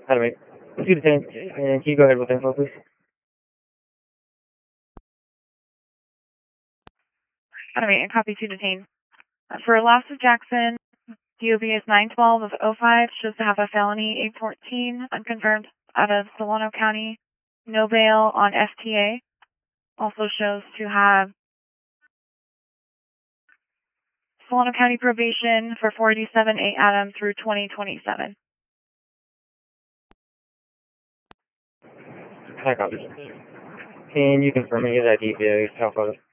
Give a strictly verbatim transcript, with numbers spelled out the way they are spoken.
Adam eight. Two detained, and can you go ahead with info, please? Adam eight, and copy two detained. Uh, for loss of Jackson, D O B is nine twelve of oh five, shows to have a felony eight fourteen, unconfirmed, out of Solano County. No bail on F T A. Also shows to have Solano County probation for four eighty-seven A Adam through twenty twenty-seven. I copy. Can you confirm any of that I D via your cell phone?